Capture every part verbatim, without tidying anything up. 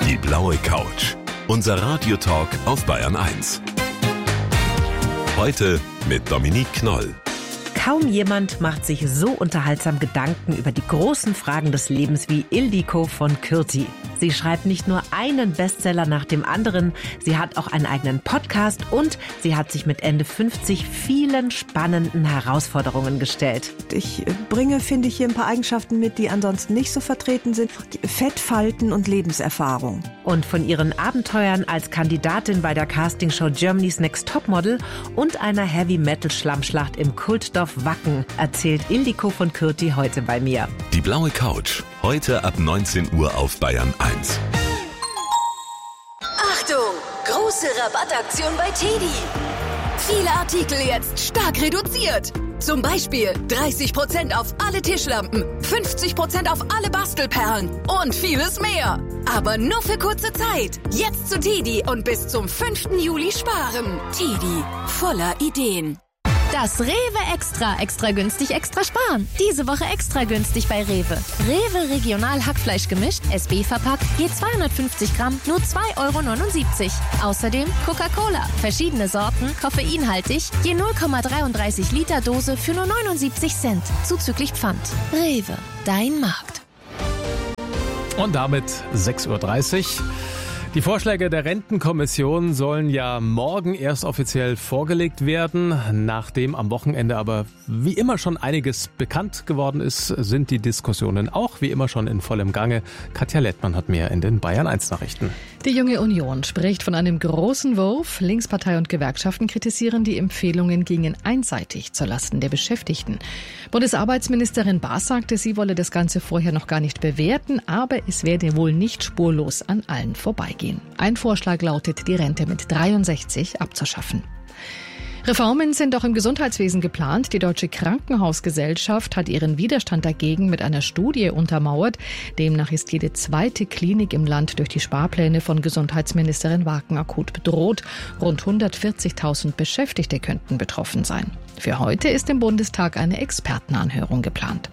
Die blaue Couch. Unser Radiotalk auf Bayern eins. Heute mit Dominique Knoll. Kaum jemand macht sich so unterhaltsam Gedanken über die großen Fragen des Lebens wie Ildiko von Kürti. Sie schreibt nicht nur einen Bestseller nach dem anderen, sie hat auch einen eigenen Podcast und sie hat sich mit Ende fünfzig vielen spannenden Herausforderungen gestellt. Ich bringe, finde ich, hier ein paar Eigenschaften mit, die ansonsten nicht so vertreten sind. Fettfalten und Lebenserfahrung. Und von ihren Abenteuern als Kandidatin bei der Castingshow Germany's Next Topmodel und einer Heavy-Metal-Schlammschlacht im Kultdorf Wacken erzählt Ildiko von Kürti heute bei mir. Die blaue Couch. Heute ab neunzehn Uhr auf Bayern eins. Achtung! Große Rabattaktion bei Teddy. Viele Artikel jetzt stark reduziert. Zum Beispiel dreißig Prozent auf alle Tischlampen, fünfzig Prozent auf alle Bastelperlen und vieles mehr. Aber nur für kurze Zeit. Jetzt zu Teddy und bis zum fünften Juli sparen. Teddy, voller Ideen. Das Rewe Extra. Extra günstig, extra sparen. Diese Woche extra günstig bei Rewe. Rewe Regional Hackfleisch gemischt, S B verpackt, je zweihundertfünfzig Gramm, nur zwei Euro neunundsiebzig. Außerdem Coca-Cola. Verschiedene Sorten, koffeinhaltig, je null Komma dreiunddreißig Liter Dose für nur neunundsiebzig Cent. Zuzüglich Pfand. Rewe, dein Markt. Und damit sechs Uhr dreißig. Die Vorschläge der Rentenkommission sollen ja morgen erst offiziell vorgelegt werden. Nachdem am Wochenende aber wie immer schon einiges bekannt geworden ist, sind die Diskussionen auch wie immer schon in vollem Gange. Katja Lettmann hat mehr in den Bayern eins Nachrichten. Die Junge Union spricht von einem großen Wurf. Linkspartei und Gewerkschaften kritisieren, die Empfehlungen gingen einseitig zulasten der Beschäftigten. Bundesarbeitsministerin Baas sagte, sie wolle das Ganze vorher noch gar nicht bewerten, aber es werde wohl nicht spurlos an allen vorbeigehen. Ein Vorschlag lautet, die Rente mit dreiundsechzig abzuschaffen. Reformen sind auch im Gesundheitswesen geplant. Die Deutsche Krankenhausgesellschaft hat ihren Widerstand dagegen mit einer Studie untermauert. Demnach ist jede zweite Klinik im Land durch die Sparpläne von Gesundheitsministerin Waken akut bedroht. Rund hundertvierzigtausend Beschäftigte könnten betroffen sein. Für heute ist im Bundestag eine Expertenanhörung geplant.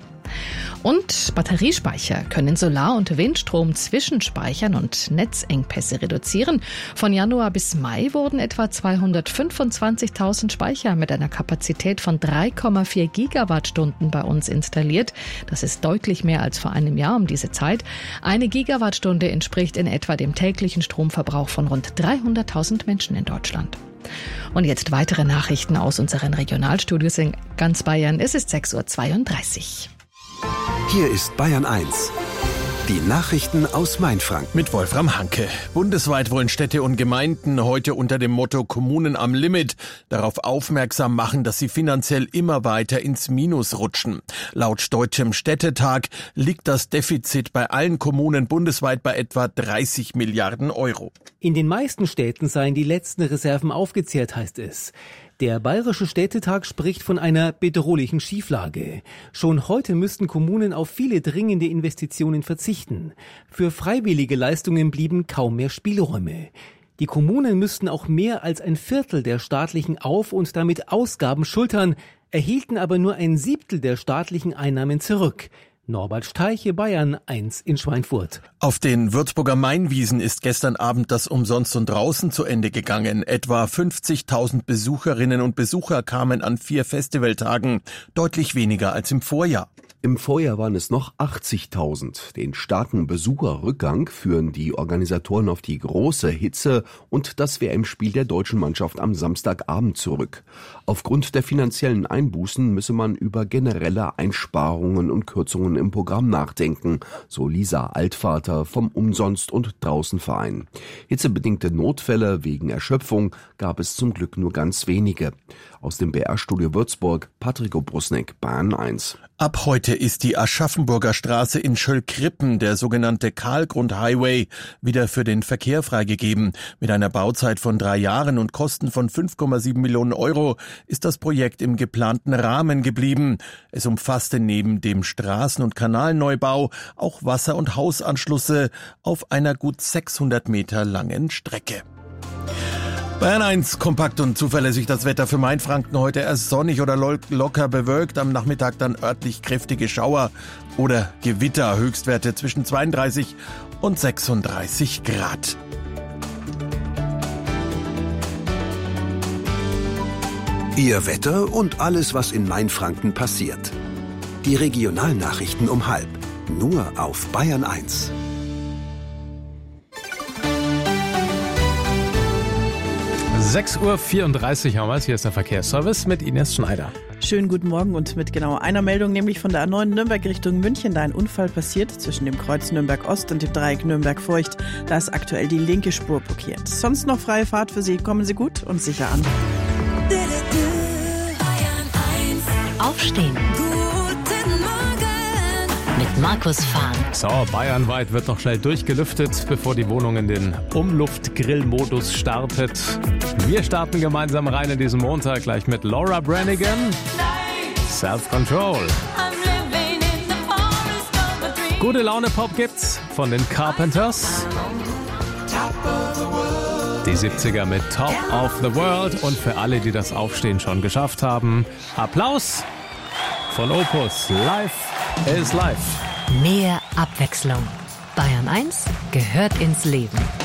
Und Batteriespeicher können Solar- und Windstrom zwischenspeichern und Netzengpässe reduzieren. Von Januar bis Mai wurden etwa zweihundertfünfundzwanzigtausend Speicher mit einer Kapazität von drei Komma vier Gigawattstunden bei uns installiert. Das ist deutlich mehr als vor einem Jahr um diese Zeit. Eine Gigawattstunde entspricht in etwa dem täglichen Stromverbrauch von rund dreihunderttausend Menschen in Deutschland. Und jetzt weitere Nachrichten aus unseren Regionalstudios in ganz Bayern. Es ist sechs Uhr zweiunddreißig. Hier ist Bayern eins. Die Nachrichten aus Mainfranken. Mit Wolfram Hanke. Bundesweit wollen Städte und Gemeinden heute unter dem Motto Kommunen am Limit darauf aufmerksam machen, dass sie finanziell immer weiter ins Minus rutschen. Laut Deutschem Städtetag liegt das Defizit bei allen Kommunen bundesweit bei etwa dreißig Milliarden Euro. In den meisten Städten seien die letzten Reserven aufgezehrt, heißt es. Der Bayerische Städtetag spricht von einer bedrohlichen Schieflage. Schon heute müssten Kommunen auf viele dringende Investitionen verzichten. Für freiwillige Leistungen blieben kaum mehr Spielräume. Die Kommunen müssten auch mehr als ein Viertel der staatlichen Auf- und damit Ausgaben schultern, erhielten aber nur ein Siebtel der staatlichen Einnahmen zurück. Norbert Steiche, Bayern eins in Schweinfurt. Auf den Würzburger Mainwiesen ist gestern Abend das Umsonst und Draußen zu Ende gegangen. Etwa fünfzigtausend Besucherinnen und Besucher kamen an vier Festivaltagen, deutlich weniger als im Vorjahr. Im Vorjahr waren es noch achtzigtausend. Den starken Besucherrückgang führen die Organisatoren auf die große Hitze und das W M-Spiel der deutschen Mannschaft am Samstagabend zurück. Aufgrund der finanziellen Einbußen müsse man über generelle Einsparungen und Kürzungen im Programm nachdenken, so Lisa Altvater vom Umsonst- und Draußenverein. Hitzebedingte Notfälle wegen Erschöpfung gab es zum Glück nur ganz wenige. Aus dem B R-Studio Würzburg, Patrick Obrusnik, Bayern eins. Ab heute ist die Aschaffenburger Straße in Schöllkrippen, der sogenannte Kahlgrund-Highway, wieder für den Verkehr freigegeben. Mit einer Bauzeit von drei Jahren und Kosten von fünf Komma sieben Millionen Euro ist das Projekt im geplanten Rahmen geblieben. Es umfasste neben dem Straßen- und Kanalneubau auch Wasser- und Hausanschlüsse auf einer gut sechshundert Meter langen Strecke. Bayern eins, kompakt und zuverlässig das Wetter für Mainfranken. Heute erst sonnig oder locker bewölkt, am Nachmittag dann örtlich kräftige Schauer oder Gewitter. Höchstwerte zwischen zweiunddreißig und sechsunddreißig Grad. Ihr Wetter und alles, was in Mainfranken passiert. Die Regionalnachrichten um halb. Nur auf Bayern eins. sechs Uhr vierunddreißig haben wir es. Hier ist der Verkehrsservice mit Ines Schneider. Schönen guten Morgen und mit genau einer Meldung, nämlich von der A neun Nürnberg Richtung München. Da ein Unfall passiert zwischen dem Kreuz Nürnberg Ost und dem Dreieck Nürnberg Furcht. Da ist aktuell die linke Spur blockiert. Sonst noch freie Fahrt für Sie. Kommen Sie gut und sicher an. Aufstehen. Guten Morgen. Mit Markus Fahn. So, bayernweit wird noch schnell durchgelüftet, bevor die Wohnung in den Umluftgrill-Modus startet. Wir starten gemeinsam rein in diesen Montag gleich mit Laura Branigan. Self-Control. Gute Laune Pop gibt's von den Carpenters. Die siebziger mit Top of the World. Und für alle, die das Aufstehen schon geschafft haben, Applaus von Opus. Life is life. Mehr Abwechslung. Bayern eins gehört ins Leben.